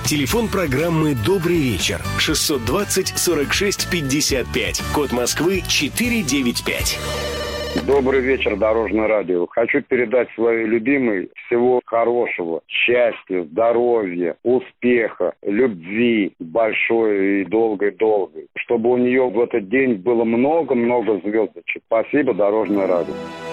Телефон программы «Добрый вечер» 620-46-55. Код Москвы 495. Добрый вечер, Дорожное радио. Хочу передать своей любимой всего хорошего, счастья, здоровья, успеха, любви большой и долгой-долгой. Чтобы у нее в этот день было много-много звездочек. Спасибо, Дорожное радио.